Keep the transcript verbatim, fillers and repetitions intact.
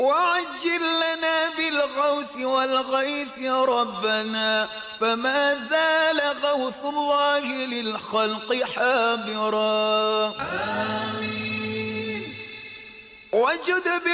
وعجل لنا بالغوث والغيث يا ربنا، فما زال غوث الله للخلق حاضرا. آمين. وجد